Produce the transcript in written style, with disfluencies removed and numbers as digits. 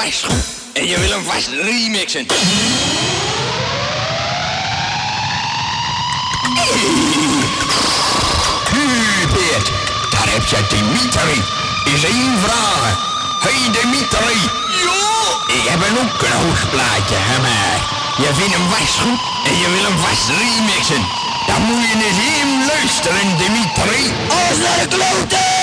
vast goed en je wil hem vast remixen. Beert, daar heb je Dimitri. Is één vraag. Hey Dimitri. Ja? Ik heb een ook een hoogplaatje, maar je vindt hem vast goed en je wil hem vast remixen. Dan moet je eens even luisteren, Dimitri. Als naar de kloten!